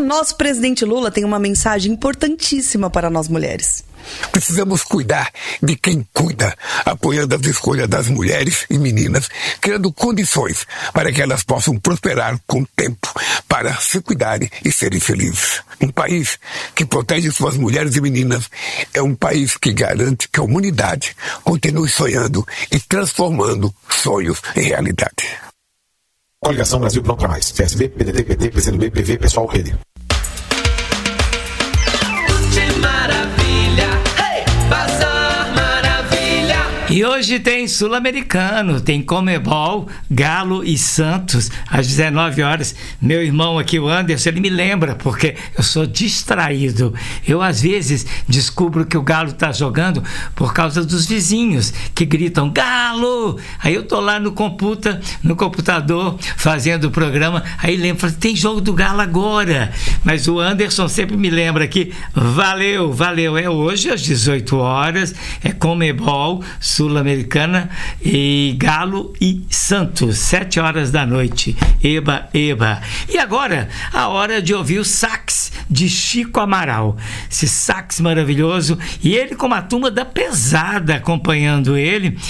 nosso presidente Lula tem uma mensagem importantíssima para nós mulheres. Precisamos cuidar de quem cuida, apoiando as escolhas das mulheres e meninas, criando condições para que elas possam prosperar com o tempo, para se cuidarem e serem felizes. Um país que protege suas mulheres e meninas é um país que garante que a humanidade continue sonhando e transformando sonhos em realidade. Coligação Brasil Pronto Pra Mais. PSB, PDT, PT, PCdoB, PV, Pessoal, Rede. E hoje tem Sul-Americano, tem Conmebol, Galo e Santos, às 19 horas. Meu irmão aqui, o Anderson, ele me lembra, porque eu sou distraído. Eu, às vezes, descubro que o Galo está jogando por causa dos vizinhos, que gritam, Galo! Aí eu tô lá no computador, fazendo o programa, aí lembro, falo, tem jogo do Galo agora. Mas o Anderson sempre me lembra aqui, valeu, é hoje, às 18 horas, é Conmebol, Sul-Americana e Galo e Santos, 7 horas da noite. Eba, eba. E agora, a hora de ouvir o sax de Chico Amaral. Esse sax maravilhoso, e ele com uma turma da pesada acompanhando ele.